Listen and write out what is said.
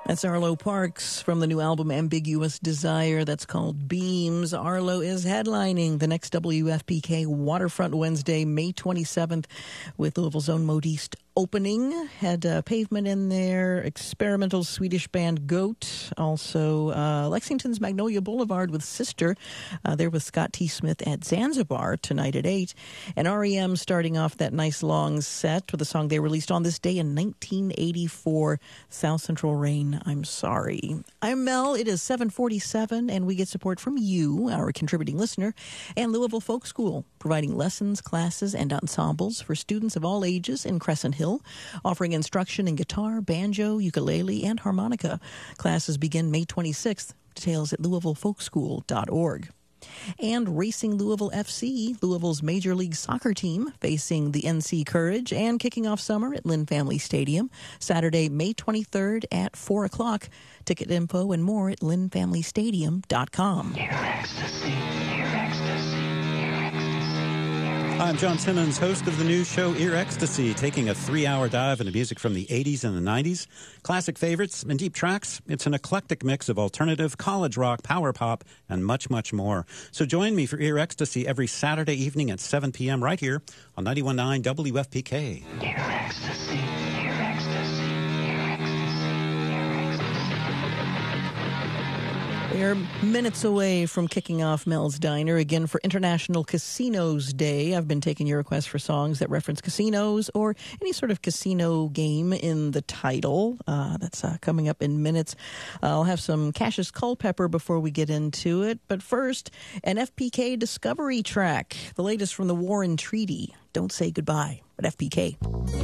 That's Arlo Parks from the new album Ambiguous Desire. That's called Beams. Arlo is headlining the next WFPK Waterfront Wednesday, May 27th, with Louisville's own Modiste opening. Had Pavement in there, experimental Swedish band Goat. Also, Lexington's Magnolia Boulevard with Sister. There with Scott T. Smith at Zanzibar tonight at 8. And REM starting off that nice long set with a song they released on this day in 1984, South Central Rain, I'm Sorry. I'm Mel. It is 7:47, and we get support from you, our contributing listener, and Louisville Folk School, providing lessons, classes, and ensembles for students of all ages in Crescent Hill, offering instruction in guitar, banjo, ukulele, and harmonica. Classes begin May 26th. Details at louisvillefolkschool.org. And Racing Louisville FC, Louisville's Major League Soccer team, facing the NC Courage and kicking off summer at Lynn Family Stadium, Saturday, May 23rd at 4 o'clock. Ticket info and more at lynnfamilystadium.com. Hear ecstasy, hear ecstasy. I'm John Simmons, host of the new show Ear Ecstasy, taking a 3-hour dive into music from the 80s and the 90s, classic favorites and deep tracks. It's an eclectic mix of alternative, college rock, power pop, and much, much more. So join me for Ear Ecstasy every Saturday evening at 7 p.m. right here on 91.9 WFPK. Ear ecstasy, ear ecstasy, ear ecstasy. We're minutes away from kicking off Mel's Diner again for International Casinos Day. I've been taking your requests for songs that reference casinos or any sort of casino game in the title. That's coming up in minutes. I'll have some Cassius Culpepper before we get into it. But first, an FPK Discovery track, the latest from the Warren Treaty. Don't Say Goodbye at FPK.